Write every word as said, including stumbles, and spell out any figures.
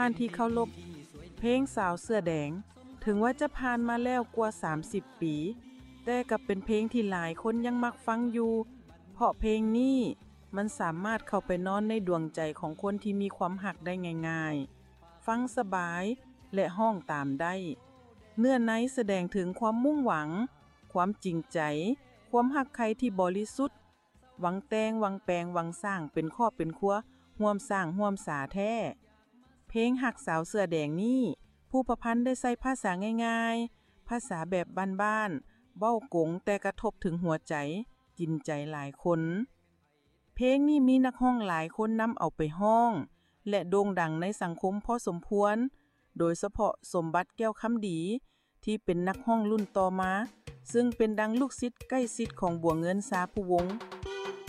านที่เคารพเพลงสาวเสื้อแดงถึงว่าจะผ่านมาแล้วกว่าสามสิบปีแต่ก็เป็นเพลงที่หลายคนยังมักฟังอยู่เพราะเพลงนี้มันสามารถเข้าไปนอนในดวงใจของคนที่มีความหักได้ง่ายๆฟังสบายและห้องตามได้เนื้อในแสดงถึงความมุ่งหวังความจริงใจความหักใครที่บริสุทธิ์หวังแต่งหวังแปลงหวังสร้างเป็นครอบเป็นครัวร่วมสร้างร่วมสาแท้เพลงหักสาวเสื้อแดงนี้ผู้ประพันธ์ได้ใช้ภาษาง่ายๆภาษาแบบบ้านๆเบ้ากงแต่กระทบถึงหัวใจกินใจหลายคนเพลงนี้มีนักร้องหลายคนนำเอาไปร้องและโด่งดังในสังคมพอสมควรโดยเฉพาะสมบัติแก้วคำดีที่เป็นนักร้องรุ่นต่อมาซึ่งเป็นดังลูกศิษย์ใกล้ชิดของบัวเงินสาภูวงศ์